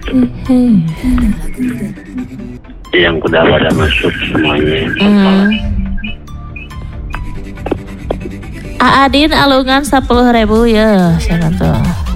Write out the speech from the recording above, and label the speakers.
Speaker 1: Yang udah pada masuk semuanya.
Speaker 2: Aadin alungan 10.000 ya, sana tuh.